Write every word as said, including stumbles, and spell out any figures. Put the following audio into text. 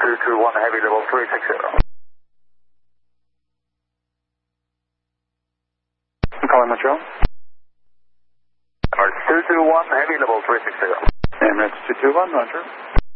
two two one Heavy level three six zero. Calling Montreal. Emirates two two one Heavy level three six zero. Emirates two two one, Roger.